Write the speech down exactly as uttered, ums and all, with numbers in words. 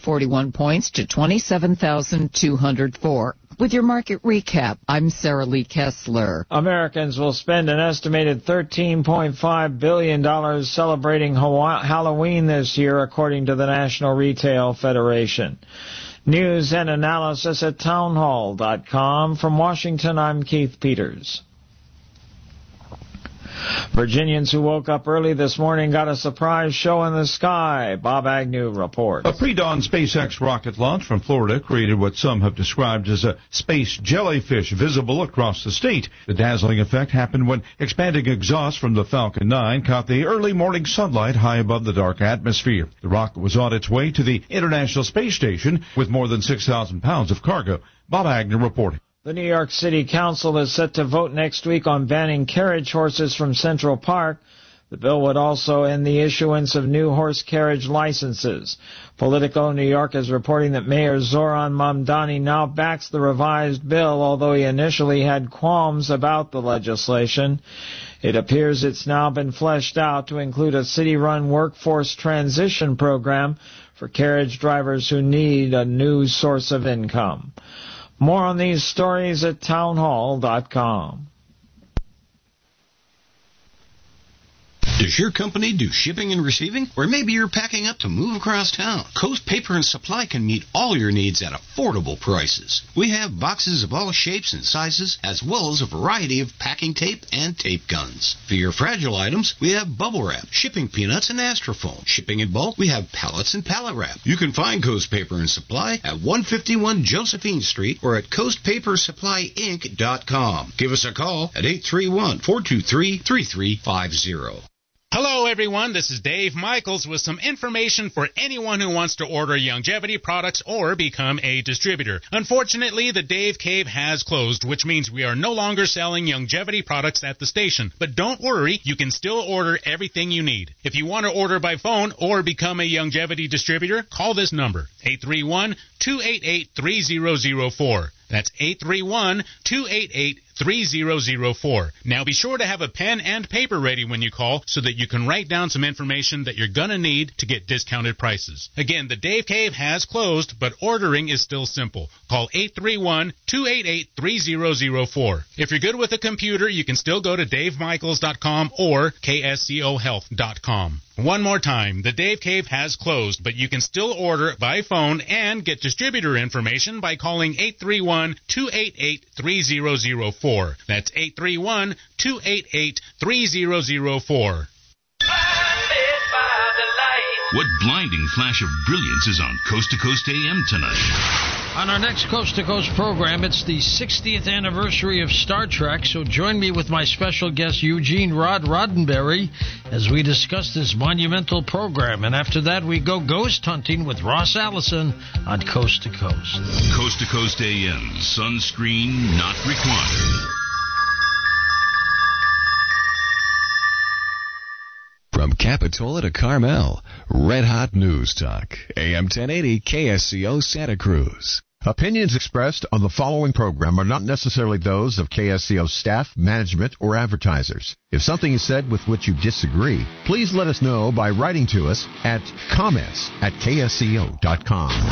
forty-one points to twenty-seven thousand two hundred four. With your market recap, I'm Sarah Lee Kessler. Americans will spend an estimated thirteen point five billion dollars celebrating Halloween this year, according to the National Retail Federation. News and analysis at townhall dot com. From Washington, I'm Keith Peters. Virginians who woke up early this morning got a surprise show in the sky. Bob Agnew reports. A pre-dawn SpaceX rocket launch from Florida created what some have described as a space jellyfish visible across the state. The dazzling effect happened when expanding exhaust from the Falcon nine caught the early morning sunlight high above the dark atmosphere. The rocket was on its way to the International Space Station with more than six thousand pounds of cargo. Bob Agnew reporting. The New York City Council is set to vote next week on banning carriage horses from Central Park. The bill would also end the issuance of new horse carriage licenses. Politico New York is reporting that Mayor Zoran Mamdani now backs the revised bill, although he initially had qualms about the legislation. It appears it's now been fleshed out to include a city-run workforce transition program for carriage drivers who need a new source of income. More on these stories at townhall dot com. Does your company do shipping and receiving? Or maybe you're packing up to move across town. Coast Paper and Supply can meet all your needs at affordable prices. We have boxes of all shapes and sizes, as well as a variety of packing tape and tape guns. For your fragile items, we have bubble wrap, shipping peanuts, and Astrofoam. Shipping in bulk, we have pallets and pallet wrap. You can find Coast Paper and Supply at one fifty-one Josephine Street or at coast paper supply inc dot com. Give us a call at eight three one, four two three, three three five zero. Hello, everyone. This is Dave Michaels with some information for anyone who wants to order Youngevity products or become a distributor. Unfortunately, the Dave Cave has closed, which means we are no longer selling Youngevity products at the station. But don't worry, you can still order everything you need. If you want to order by phone or become a Youngevity distributor, call this number, eight three one, two eight eight, three zero zero four. That's eight three one, two eight eight, three zero zero four. Now be sure to have a pen and paper ready when you call so that you can write down some information that you're going to need to get discounted prices. Again, the Dave Cave has closed, but ordering is still simple. Call eight three one, two eight eight, three zero zero four. If you're good with a computer, you can still go to dave michaels dot com or k s c o health dot com. One more time, the Dave Cave has closed, but you can still order by phone and get distributor information by calling eight three one, two eight eight, three zero zero four. That's eight three one, two eight eight, three zero zero four. What blinding flash of brilliance is on Coast to Coast A M tonight? On our next Coast to Coast program, it's the sixtieth anniversary of Star Trek, so join me with my special guest, Eugene Rod Roddenberry, as we discuss this monumental program. And after that, we go ghost hunting with Ross Allison on Coast to Coast. Coast to Coast A M, sunscreen not required. From Capitola to Carmel, Red Hot News Talk, A M ten eighty K S C O Santa Cruz. Opinions expressed on the following program are not necessarily those of K S C O staff, management, or advertisers. If something is said with which you disagree, please let us know by writing to us at comments at k s c o dot com.